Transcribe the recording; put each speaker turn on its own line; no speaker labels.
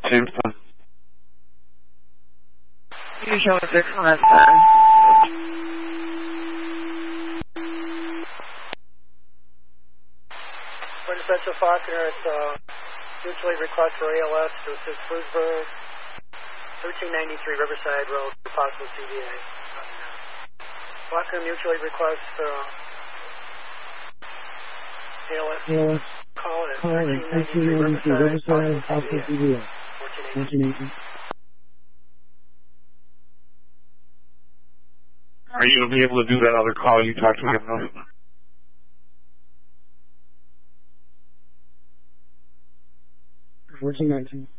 Jamestown.
Usually request
Quintessential Faulkner, it's mutually request for ALS to assist Frisburg, 1393 Riverside Road for possible CVA. Faulkner mutually requests ALS. Call it 1393 Riverside, possible CVA. 1418.
Are you going to be able to do that other call you talked to me about?
1419.